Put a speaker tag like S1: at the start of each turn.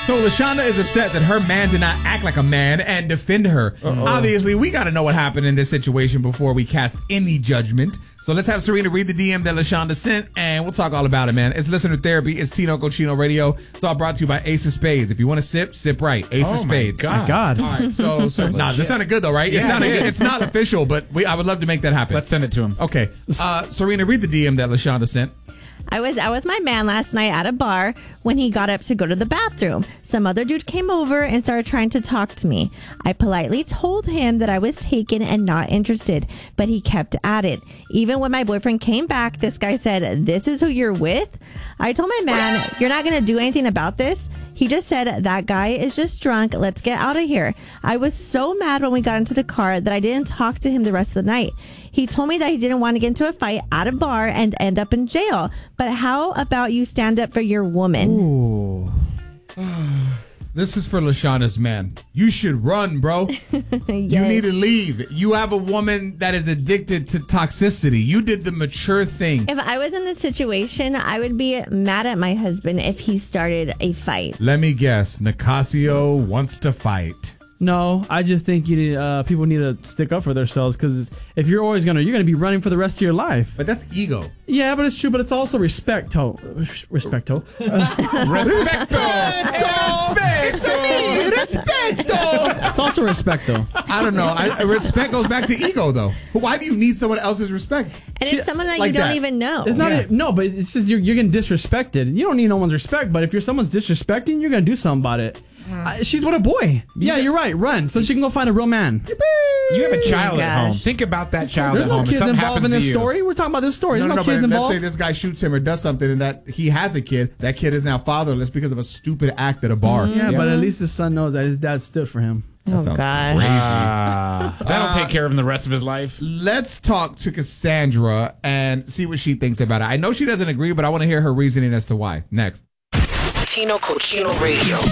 S1: So LaShonda is upset that her man did not act like a man and defend her. Obviously, we got to know what happened in this situation before we cast any judgment. So let's have Serena read the DM that LaShonda sent, and we'll talk all about it, man. It's Listener Therapy. It's Tino Cochino Radio. It's all brought to you by Ace of Spades. If you want to sip, sip right. Ace of Spades.
S2: My God.
S1: All right, so that sounded good, though, right? It sounded good. It's not official, but I would love to make that happen.
S2: Let's send it to him.
S1: Okay. Serena, read the DM that LaShonda sent.
S3: I was out with my man last night at a bar when he got up to go to the bathroom. Some other dude came over and started trying to talk to me. I politely told him that I was taken and not interested, but he kept at it. Even when my boyfriend came back, this guy said, "This is who you're with?" I told my man, "You're not going to do anything about this?" He just said, "That guy is just drunk. Let's get out of here." I was so mad when we got into the car that I didn't talk to him the rest of the night. He told me that he didn't want to get into a fight at a bar and end up in jail. But how about you stand up for your woman?
S1: Ooh. This is for LaShonda's man. You should run, bro.
S3: Yes.
S1: You need to leave. You have a woman that is addicted to toxicity. You did the mature thing.
S3: If I was in this situation, I would be mad at my husband if he started a fight.
S1: Let me guess. Nicasio wants to fight.
S4: No, I just think you need, people need to stick up for themselves, because if you're always you're gonna be running for the rest of your life.
S1: But that's ego.
S4: Yeah, but it's true. But it's also respecto.
S2: Respecto.
S4: It's also respect, though.
S1: I don't know. Respect goes back to ego, though. Why do you need someone else's respect?
S3: And it's someone that
S1: like
S3: you don't
S1: that.
S3: even know.
S4: It's not no, but it's just you're getting disrespected. You don't need no one's respect, but if someone's disrespecting, you're gonna do something about it. She's with a boy. Yeah, you're right. Run so she can go find a real man.
S2: You have a child at home.
S3: Gosh.
S2: Think about that child
S4: There's
S2: at
S4: no
S2: home. If
S4: kids
S2: something
S4: involved in
S2: happens
S4: this
S2: to you.
S4: story. We're talking about this story. There's no
S1: but
S4: kids
S1: let's
S4: involved.
S1: say this guy shoots him or does something and that he has a kid. That kid is now fatherless because of a stupid act at a bar.
S4: Yeah, but at least his son knows that his dad stood for him.
S3: Oh,
S1: sounds
S3: gosh.
S1: crazy.
S2: That'll take care of him the rest of his life.
S1: Let's talk to Cassandra and see what she thinks about it. I know she doesn't agree, but I want to hear her reasoning as to why. Next.
S5: Tino Cochino Radio.